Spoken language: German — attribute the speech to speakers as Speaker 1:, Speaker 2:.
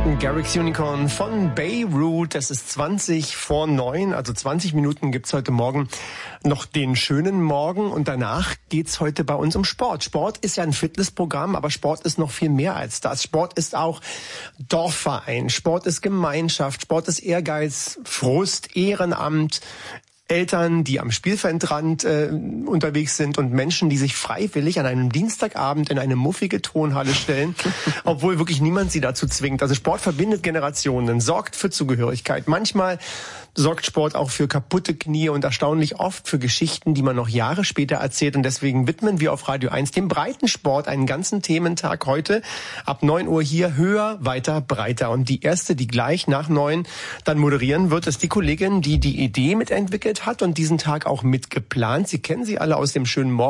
Speaker 1: Garrix Unicorn von Beirut. Es ist 20 vor 9, also 20 Minuten gibt's heute Morgen noch den schönen Morgen und danach geht's heute bei uns um Sport. Sport ist ja ein Fitnessprogramm, aber Sport ist noch viel mehr als das. Sport ist auch Dorfverein, Sport ist Gemeinschaft, Sport ist Ehrgeiz, Frust, Ehrenamt, Eltern, die am Spielfeldrand unterwegs sind und Menschen, die sich freiwillig an einem Dienstagabend in eine muffige Tonhalle stellen, obwohl wirklich niemand sie dazu zwingt. Also Sport verbindet Generationen, sorgt für Zugehörigkeit. Manchmal sorgt Sport auch für kaputte Knie und erstaunlich oft für Geschichten, die man noch Jahre später erzählt. Und deswegen widmen wir auf Radio 1 dem Breitensport einen ganzen Thementag heute. Ab 9 Uhr hier höher, weiter, breiter. Und die erste, die gleich nach 9 dann moderieren wird, ist die Kollegin, die die Idee mitentwickelt hat und diesen Tag auch mitgeplant. Sie kennen sie alle aus dem schönen Morgen.